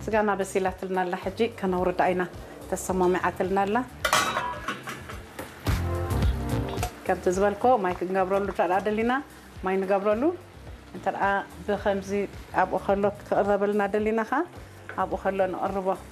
سجانا بسيلة لنا اللحجي كنورد عينا تسمومعات لنا لا كم تزبلكو ماي كنقبرلو تعادلنا ماي نقبرلو انت بخمزي ابو خلوك تقرب لنا دلينا خا ابو خلو نقربه